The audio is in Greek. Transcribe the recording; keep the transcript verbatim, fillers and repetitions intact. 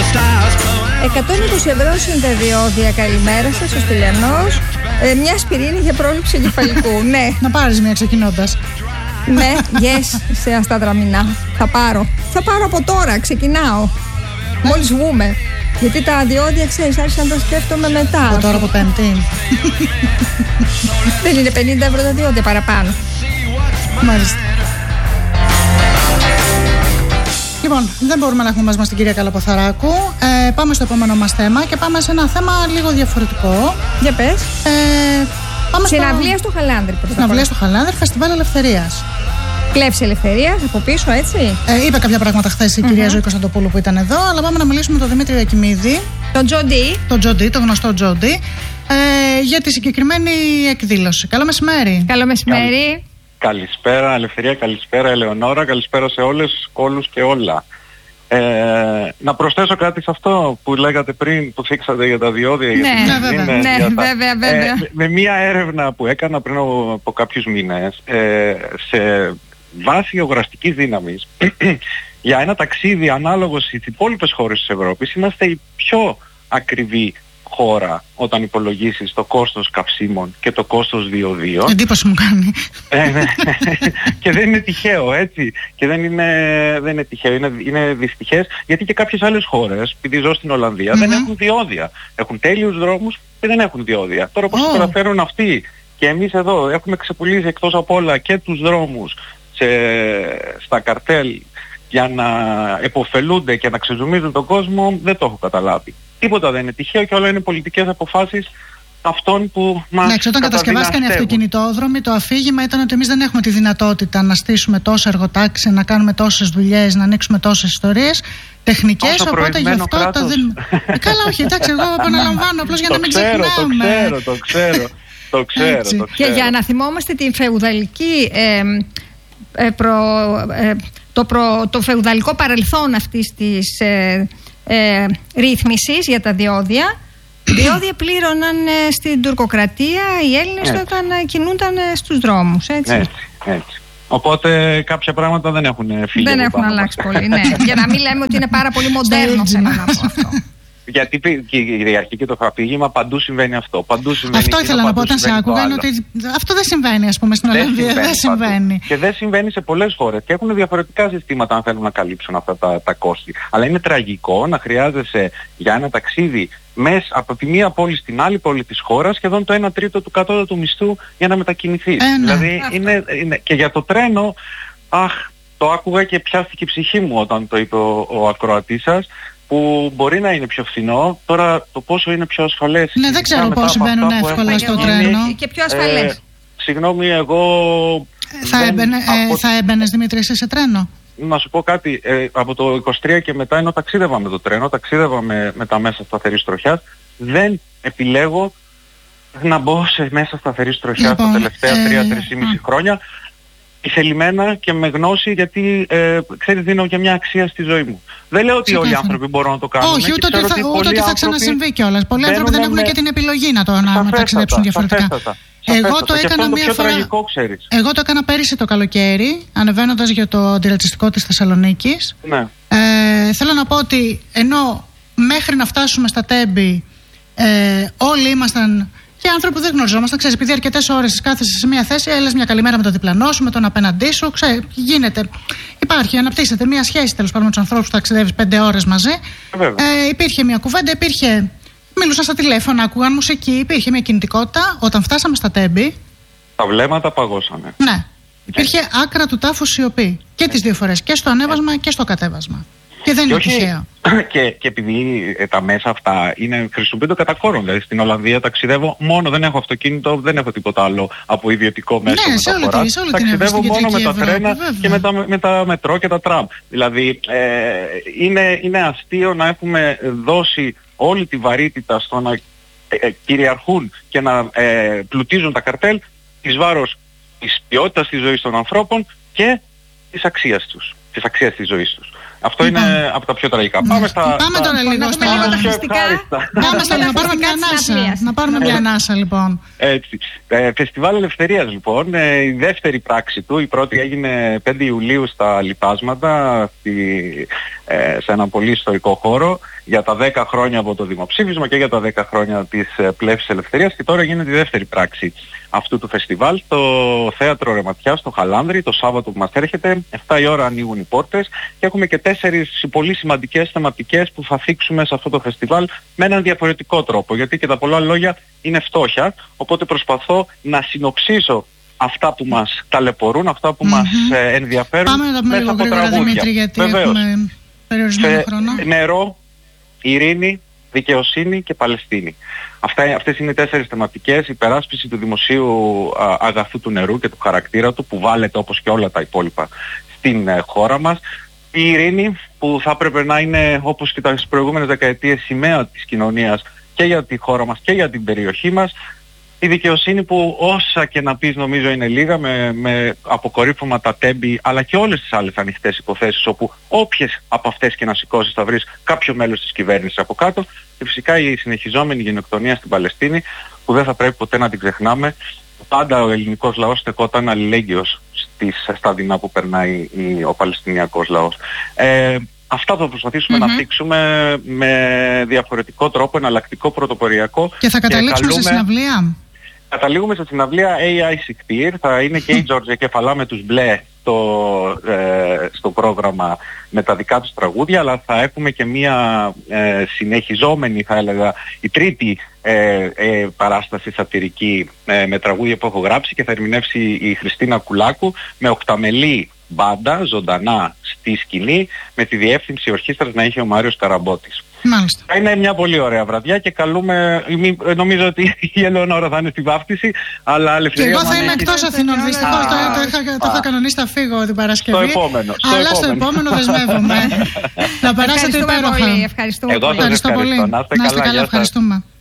εκατόν είκοσι ευρώ είναι τα διόδια. Καλημέρα σας, ο Στυλιανός. Ε, μια ασπιρίνη για πρόληψη εγκεφαλικού. Ναι. Να πάρεις μια ξεκινώντας. Ναι, yes, σε ασταδραμινά. Θα πάρω. Θα πάρω από τώρα, ξεκινάω. Μόλις βγούμε. Γιατί τα διόδια, ξέρεις, άρχισα να τα σκέφτομαι μετά. Από τώρα από Πέμπτη. Δεν είναι πενήντα ευρώ τα διόδια παραπάνω. Μάλιστα. Λοιπόν, δεν μπορούμε να έχουμε μαζί μας την κυρία Καλαποθαράκου. Ε, πάμε στο επόμενο μας θέμα και πάμε σε ένα θέμα λίγο διαφορετικό. Για πες. Ε, πάμε Συναυλία στο, στο Χαλάνδρη. Συναυλία στο Χαλάνδρη, Φεστιβάλ Ελευθερίας. Κλέψη Ελευθερίας, από πίσω, έτσι. Ε, είπε κάποια πράγματα χθες η mm-hmm. κυρία Ζωή Κωνσταντοπούλου που ήταν εδώ, αλλά πάμε να μιλήσουμε με τον Δημήτρη Ιακημίδη. Τον Τζόντι. Τον Τζόντι, τον γνωστό Τζόντι, ε, για τη συγκεκριμένη εκδήλωση. Καλό μεσημέρι. Καλό μεσημέρι. Καλησπέρα Ελευθερία, καλησπέρα Ελεονόρα, καλησπέρα σε όλες, όλους και όλα. Ε, να προσθέσω κάτι σε αυτό που λέγατε πριν, που θίξατε για τα διόδια. Ναι, για ναι, βέβαια, ναι, ναι, τα... βέβαια, βέβαια. Ε, με μια έρευνα που έκανα πριν από κάποιους μήνες, ε, σε βάση γεωγραφικής δύναμης, για ένα ταξίδι ανάλογο στις υπόλοιπες χώρες της Ευρώπης, είμαστε η πιο ακριβή χώρα όταν υπολογίσεις το κόστος καυσίμων και το κόστος διοδίων. Εντύπωση μου κάνει. Ε, ναι. Και δεν είναι τυχαίο, έτσι. Και δεν είναι, δεν είναι τυχαίο, είναι, είναι δυστυχές, γιατί και κάποιες άλλες χώρες, επειδή ζω στην Ολλανδία, mm-hmm. δεν έχουν διόδια. Έχουν τέλειους δρόμους και δεν έχουν διόδια. Τώρα πώς oh. καταφέρουν αυτοί και εμείς εδώ έχουμε ξεπουλήσει εκτός από όλα και τους δρόμους σε, στα καρτέλ για να επωφελούνται και να ξεζουμίζουν τον κόσμο, δεν το έχω καταλάβει. Τίποτα δεν είναι τυχαίο και όλα είναι πολιτικές αποφάσεις αυτών που μας ναι, όταν κατασκευάστηκαν οι αυτοκινητόδρομοι, το αφήγημα ήταν ότι εμείς δεν έχουμε τη δυνατότητα να στήσουμε τόσα εργοτάξια, να κάνουμε τόσες δουλειές, να ανοίξουμε τόσες ιστορίες τεχνικές, οπότε γι' αυτό κράτος. Το δεν... ε, καλά, όχι, εντάξει, εγώ επαναλαμβάνω απλώς για να μην ξεχνάμε. Το ξέρω, το ξέρω, το ξέρω, το ξέρω. Και για να θυμόμαστε την φεουδαλική ε, ε, προ, ε, το, προ, το φεουδαλικό παρελθόν αυτής της ε, ε, ρύθμισης για τα διόδια. Διόδια πλήρωναν ε, στην τουρκοκρατία, οι Έλληνες όταν ε, κινούνταν ε, στους δρόμους, έτσι. έτσι, έτσι. Οπότε κάποια πράγματα δεν έχουν φύγει. Δεν έχουν αλλάξει πολύ, ναι. Για να μην λέμε ότι είναι πάρα πολύ μοντέρνο, θέλω να πω αυτό. Γιατί και η κυριαρχή και το αφήγημα παντού συμβαίνει αυτό. Παντού συμβαίνει αυτό εκείνο, ήθελα να πω όταν σε άκουγα, είναι ότι αυτό δεν συμβαίνει, ας πούμε, στην Ολλανδία. Δεν συμβαίνει. Και δεν συμβαίνει σε πολλές χώρες. Και έχουν διαφορετικά συστήματα αν θέλουν να καλύψουν αυτά τα, τα κόστη. Αλλά είναι τραγικό να χρειάζεσαι για ένα ταξίδι μέσα από τη μία πόλη στην άλλη πόλη της χώρας σχεδόν το ένα τρίτο του κατώτατου μισθού για να μετακινηθείς. Ε, ναι. Δηλαδή είναι, είναι. Και για το τρένο, αχ, το άκουγα και πιάστηκε η ψυχή μου όταν το είπε ο, ο ακροατής σας, που μπορεί να είναι πιο φθηνό, τώρα το πόσο είναι πιο ασφαλές. Ναι, δεν ξέρω πώς συμβαίνουν εύκολα στο τρένο. Και πιο ασφαλές. Ε, συγγνώμη, εγώ... Θα, έμπαινε, ε, θα έμπαινες, Δημήτρη, εσύ σε τρένο? Να σου πω κάτι, ε, από το είκοσι τρία και μετά, ενώ ταξίδευα με το τρένο, ταξίδευα με, με τα μέσα σταθερής τροχιάς, δεν επιλέγω να μπω σε μέσα σταθερής τροχιάς λοιπόν, τα τελευταία ε, τρία με τρία και μισό χρόνια, θελημένα και με γνώση, γιατί ε, ξέρεις, δίνω και μια αξία στη ζωή μου. Δεν λέω ότι όλοι οι άνθρωποι μπορούν να το κάνουν. Όχι, ούτε ότι θα, ότι θα ξανασυμβεί κιόλας. Πολλοί άνθρωποι δεν έχουν με... και την επιλογή να το να, να ταξιδέψουν διαφορετικά. Σαφέστατα. Εγώ το έκανα το μία φορά. Τραγικό, εγώ το έκανα πέρυσι το καλοκαίρι, ανεβαίνοντας για το αντιρατσιστικό της Θεσσαλονίκης. Ναι. Ε, θέλω να πω ότι ενώ μέχρι να φτάσουμε στα Τέμπη ε, όλοι ήμασταν και άνθρωποι που δεν γνωριζόμασταν, ξέρεις, επειδή αρκετές ώρες κάθεσαι σε μια θέση, έλες μια καλημέρα με τον διπλανό σου, με τον απέναντί σου, ξέρεις, γίνεται. Υπάρχει, αναπτύσσεται μια σχέση τέλος πάντων με τους ανθρώπους που ταξιδεύεις πέντε ώρες μαζί. Ε, υπήρχε μια κουβέντα, υπήρχε. Μιλούσαν στα τηλέφωνα, ακούγαν μουσική, υπήρχε μια κινητικότητα. Όταν φτάσαμε στα Τέμπη. Τα βλέμματα παγώσανε. Ναι. Υπήρχε άκρα του τάφου σιωπή. Και τις δύο φορές. Και στο ανέβασμα και στο κατέβασμα. Και δεν και είναι όχι, τυχαίο. Και, και επειδή ε, τα μέσα αυτά είναι χρησιμοποιούνται κατά κόρον. Δηλαδή στην Ολλανδία ταξιδεύω μόνο, δεν έχω αυτοκίνητο, δεν έχω τίποτα άλλο από ιδιωτικό μέσο. Ναι, σε όλη, τη, σε όλη ταξιδεύω την μόνο με τα Ευρώπη, τρένα βέβαια. Και με τα, με τα μετρό και τα τραμ. Δηλαδή ε, είναι, είναι αστείο να έχουμε δώσει όλη τη βαρύτητα στο να ε, ε, κυριαρχούν και να ε, πλουτίζουν τα καρτέλ εις βάρος της ποιότητας της ζωής των ανθρώπων και της αξίας τους, της αξίας της ζωής τους. Αυτό λοιπόν. είναι από τα πιο τραγικά. Πάμε, στα, Πάμε στα, τώρα λίγο στα Πάμε στα να πάρουμε μια ανάσα. Να πάρουμε μια ανάσα, λοιπόν. Έτσι. Ε, Φεστιβάλ Ελευθερίας, λοιπόν. Ε, η δεύτερη πράξη του, η πρώτη έγινε πέντε Ιουλίου στα Λιπάσματα, στη, ε, σε ένα πολύ ιστορικό χώρο, για τα δέκα χρόνια από το δημοψήφισμα και για τα δέκα χρόνια της Πλεύσης Ελευθερίας, και τώρα γίνεται η δεύτερη πράξη αυτού του φεστιβάλ στο Θέατρο Ρεματιά, στο Χαλάνδρη, το Σάββατο που μας έρχεται. εφτά η ώρα ανοίγουν οι πόρτες και έχουμε και τέσσερις πολύ σημαντικές θεματικές που θα θίξουμε σε αυτό το φεστιβάλ με έναν διαφορετικό τρόπο, γιατί και τα πολλά λόγια είναι φτώχεια, οπότε προσπαθώ να συνοψίσω αυτά που μας ταλαιπωρούν, αυτά που mm-hmm. μας ε, ενδιαφέρουν. Πάμε να τα πούμε λίγο γρήγορα, Δημήτρη, γιατί Βεβαίως. έχουμε περιορισμένο χρόνο. Νερό, ειρήνη, δικαιοσύνη και Παλαιστίνη. Αυτά, αυτές είναι οι τέσσερις θεματικές. Η υπεράσπιση του δημοσίου α, αγαθού του νερού και του χαρακτήρα του, που βάλετε όπως και όλα τα υπόλοιπα στην ε, χώρα μας. Η ειρήνη, που θα έπρεπε να είναι, όπως και τις προηγούμενες δεκαετίες, σημαία της κοινωνίας και για τη χώρα μας και για την περιοχή μας. Η δικαιοσύνη, που όσα και να πεις νομίζω είναι λίγα, με, με αποκορύφωμα τα τέμπη, αλλά και όλες τις άλλες ανοιχτές υποθέσεις, όπου όποιες από αυτές και να σηκώσεις θα βρεις κάποιο μέλος της κυβέρνησης από κάτω. Και φυσικά η συνεχιζόμενη γενοκτονία στην Παλαιστίνη, που δεν θα πρέπει ποτέ να την ξεχνάμε. Πάντα ο ελληνικός λαός στεκόταν αλληλέγγυος στις, στα δεινά που περνάει η, ο Παλαιστινιακός λαός. Ε, Αυτά θα προσπαθήσουμε mm-hmm. να θίξουμε με διαφορετικό τρόπο, εναλλακτικό, πρωτοποριακό. Και θα καταλήξουμε και καλούμε... σε συναυλία. Καταλήγουμε σε συναυλία έι άι Siktir. Θα είναι και η Τζόρτζια Κεφαλά με τους Μπλε στο, ε, στο πρόγραμμα με τα δικά τους τραγούδια, αλλά θα έχουμε και μια ε, συνεχιζόμενη, θα έλεγα, η τρίτη ε, ε, παράσταση σατυρική ε, με τραγούδια που έχω γράψει, και θα ερμηνεύσει η Χριστίνα Κουλάκου με οκταμελή μπάντα, ζωντανά στη σκηνή, με τη διεύθυνση ορχήστρας να είχε ο Μάριος Καραμπότης. Μάλιστα. Θα είναι μια πολύ ωραία βραδιά και καλούμε, νομίζω ότι η Ελεονόρα θα είναι στη βάφτιση, αλλά Ελευθερία. Και εγώ θα είμαι εκτός Αθηνών, δυστυχώς το, το, το είχα κανονίσει, θα φύγω την Παρασκευή. Στο επόμενο. Στο αλλά στο επόμενο δεσμεύομαι. Να περάσετε υπέροχα. Πολύ, ευχαριστούμε. Εγώ σας ευχαριστώ πολύ. Να είστε καλά, ευχαριστούμε.